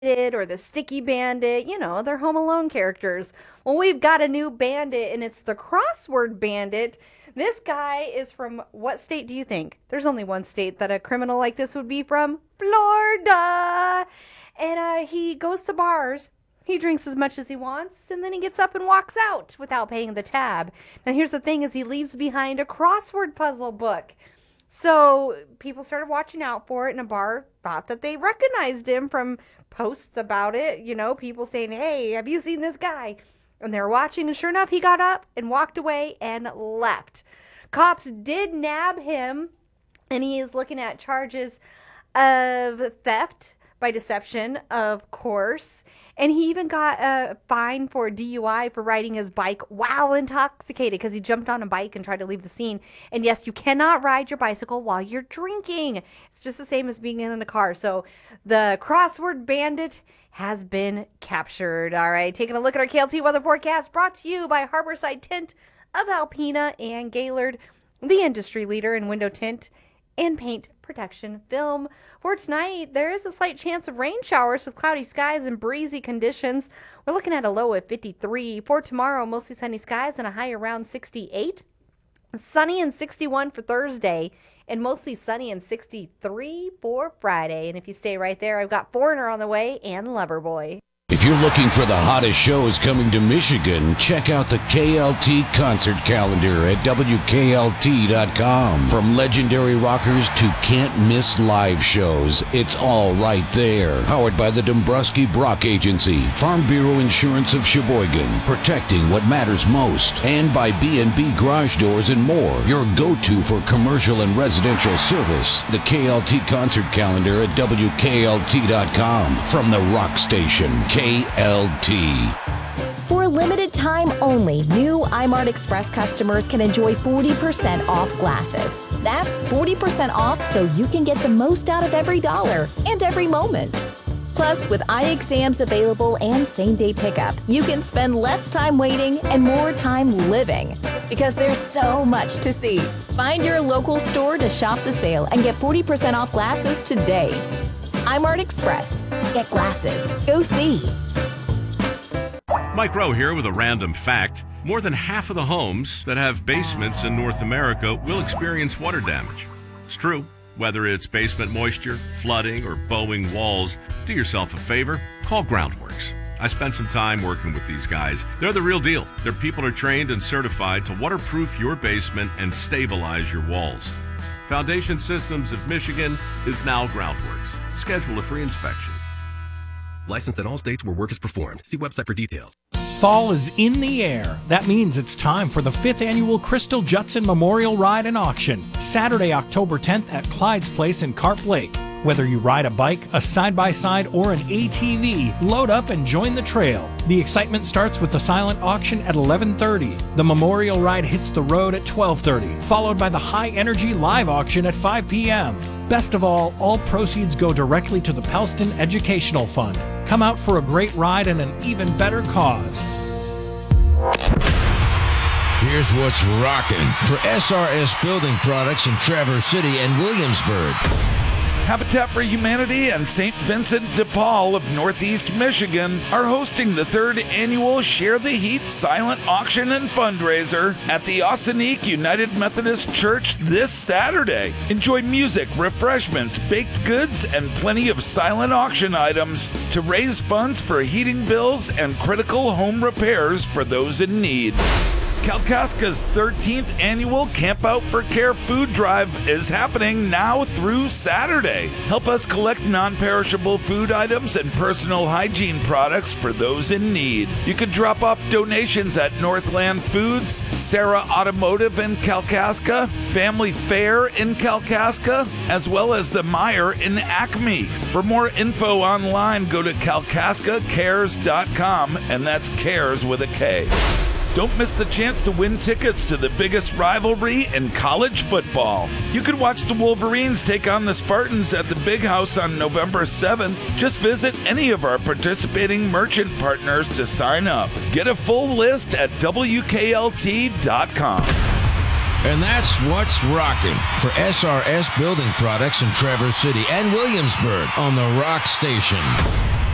or the Sticky Bandit. They're Home Alone characters. Well, we've got a new bandit, and it's the Crossword Bandit. This guy is from what state do you think? There's only one state that a criminal like this would be from. Florida. And he goes to bars. He drinks as much as he wants, and then he gets up and walks out without paying the tab. Now, here's the thing is he leaves behind a crossword puzzle book. So people started watching out for it, and a bar thought that they recognized him from posts about it. People saying, hey, have you seen this guy? And they're watching, and sure enough, he got up and walked away and left. Cops did nab him, and he is looking at charges of theft by deception, of course. And he even got a fine for DUI for riding his bike while intoxicated because he jumped on a bike and tried to leave the scene. And yes, you cannot ride your bicycle while you're drinking. It's just the same as being in a car. So the Crossword Bandit has been captured. All right, taking a look at our KLT weather forecast brought to you by Harborside Tint of Alpena and Gaylord, the industry leader in window tint and paint protection film. For tonight, there is a slight chance of rain showers with cloudy skies and breezy conditions. We're looking at a low of 53. For tomorrow, mostly sunny skies and a high around 68. Sunny and 61 for Thursday, and mostly sunny and 63 for Friday. And if you stay right there, I've got Foreigner on the way and Loverboy. If you're looking for the hottest shows coming to Michigan, check out the KLT concert calendar at WKLT.com. From legendary rockers to can't-miss live shows, it's all right there. Powered by the Dombrowski Brock Agency, Farm Bureau Insurance of Sheboygan, protecting what matters most, and by B&B Garage Doors and more, your go-to for commercial and residential service. The KLT concert calendar at WKLT.com. From the Rock Station, KLT. For a limited time only, new iMart Express customers can enjoy 40% off glasses. That's 40% off so you can get the most out of every dollar and every moment. Plus, with eye exams available and same-day pickup, you can spend less time waiting and more time living. Because there's so much to see. Find your local store to shop the sale and get 40% off glasses today. iMart Express. Get glasses. Go see. Mike Rowe here with a random fact. More than half of the homes that have basements in North America will experience water damage. It's true. Whether it's basement moisture, flooding, or bowing walls, do yourself a favor, call Groundworks. I spent some time working with these guys. They're the real deal. Their people are trained and certified to waterproof your basement and stabilize your walls. Foundation Systems of Michigan is now Groundworks. Schedule a free inspection. Licensed in all states where work is performed. See website for details. Fall is in the air. That means it's time for the 5th annual Crystal Judson Memorial Ride and Auction, Saturday, October 10th at Clyde's Place in Carp Lake. Whether you ride a bike, a side-by-side, or an ATV, load up and join the trail. The excitement starts with the silent auction at 11:30. The memorial ride hits the road at 12:30, followed by the high-energy live auction at 5 p.m. Best of all proceeds go directly to the Pelston Educational Fund. Come out for a great ride and an even better cause. Here's what's rocking for SRS Building Products in Traverse City and Williamsburg. Habitat for Humanity and St. Vincent de Paul of Northeast Michigan are hosting the 3rd annual Share the Heat silent auction and fundraiser at the Ossineek United Methodist Church this Saturday. Enjoy music, refreshments, baked goods, and plenty of silent auction items to raise funds for heating bills and critical home repairs for those in need. Kalkaska's 13th annual Camp Out for Care food drive is happening now through Saturday. Help us collect non-perishable food items and personal hygiene products for those in need. You can drop off donations at Northland Foods, Sarah Automotive in Kalkaska, Family Fair in Kalkaska, as well as the Meijer in Acme. For more info online, go to kalkaskacares.com, and that's cares with a K. Don't miss the chance to win tickets to the biggest rivalry in college football. You can watch the Wolverines take on the Spartans at the Big House on November 7th. Just visit any of our participating merchant partners to sign up. Get a full list at WKLT.com. And that's what's rocking for SRS Building Products in Traverse City and Williamsburg on the Rock Station.